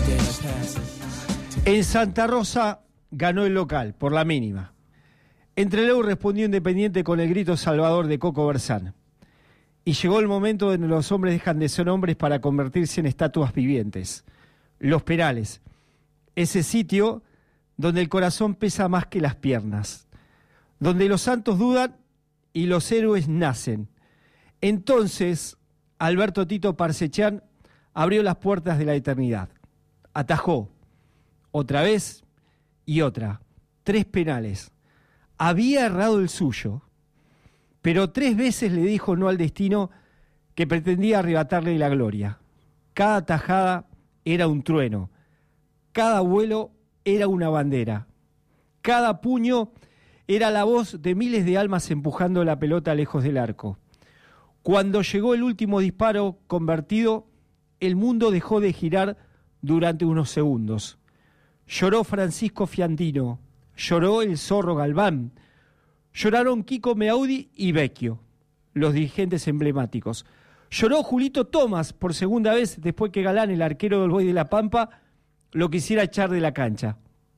En Santa Rosa ganó el local, por la mínima. Entreleu respondió Independiente con el grito salvador de Coco Bersán. Y llegó el momento donde los hombres dejan de ser hombres para convertirse en estatuas vivientes. Los penales. Ese sitio donde el corazón pesa más que las piernas. Donde los santos dudan y los héroes nacen. Entonces, Alberto Tito Parcechán abrió las puertas de la eternidad. Atajó. Otra vez y otra. 3 penales. Había errado el suyo, pero 3 veces le dijo no al destino que pretendía arrebatarle la gloria. Cada tajada era un trueno, cada vuelo era una bandera, cada puño era la voz de miles de almas empujando la pelota lejos del arco. Cuando llegó el último disparo convertido, el mundo dejó de girar durante unos segundos. Lloró Francisco Fiandino, lloró el Zorro Galván, lloraron Kiko Meaudi y Vecchio, los dirigentes emblemáticos. Lloró Julito Tomás por segunda vez después que Galán, el arquero del Boys de La Pampa, lo quisiera echar de la cancha.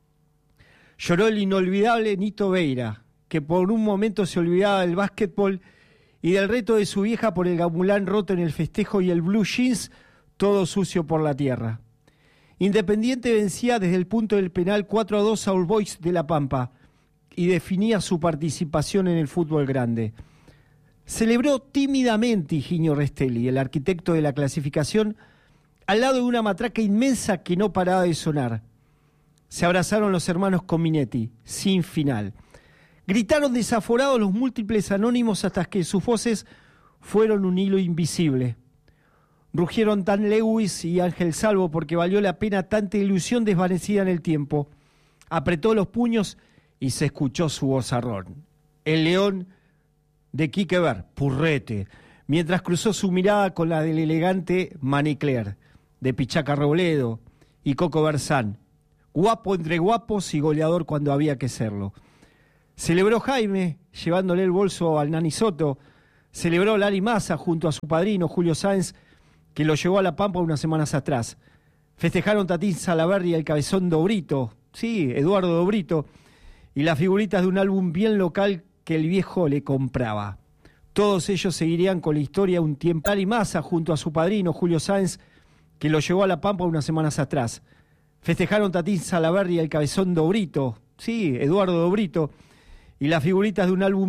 Lloró el inolvidable Nito Veira, que por un momento se olvidaba del básquetbol y del reto de su vieja por el gamulán roto en el festejo y el blue jeans todo sucio por la tierra. Independiente vencía desde el punto del penal 4-2 a All Boys de La Pampa y definía su participación en el fútbol grande. Celebró tímidamente Higinio Restelli, el arquitecto de la clasificación, al lado de una matraca inmensa que no paraba de sonar. Se abrazaron los hermanos Cominetti, sin final. Gritaron desaforados los múltiples anónimos hasta que sus voces fueron un hilo invisible. Rugieron Tan Lewis y Ángel Salvo porque valió la pena tanta ilusión desvanecida en el tiempo. Apretó los puños y se escuchó su vozarrón. El león de Quique Ver, Purrete, mientras cruzó su mirada con la del elegante Manicler, de Pichaca Robledo y Coco Bersán, guapo entre guapos y goleador cuando había que serlo. Celebró Jaime, llevándole el bolso al Nani Soto. Celebró Lali Massa junto a su padrino Julio Sáenz, que lo llevó a La Pampa unas semanas atrás. Festejaron Tatín Salaverry y el cabezón Dobrito, sí, Eduardo Dobrito, y las figuritas de un álbum bien local que el viejo le compraba. Todos ellos seguirían con la historia un tiempo. Lali Massa junto a su padrino Julio Sáenz, que lo llevó a La Pampa unas semanas atrás. Festejaron Tatín Salaverry y el cabezón Dobrito, sí, Eduardo Dobrito, y las figuritas de un álbum